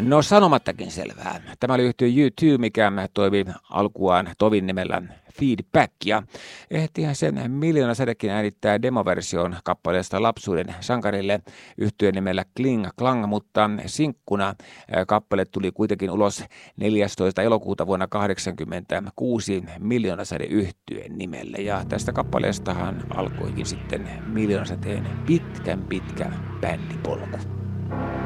No sanomattakin selvää. Tämä oli yhtye U2, mikä toimi alkuaan tovin nimellä Feedback, ja ehtihän sen Miljoona sädekin äänittää demoversion kappaleesta Lapsuuden sankarille yhtyeen nimellä Kling Klang, mutta sinkkuna kappale tuli kuitenkin ulos 14. elokuuta vuonna 1986 Miljoona säde yhtyeen nimelle, ja tästä kappaleestahan alkoikin sitten Miljoona säteen pitkä bändipolku.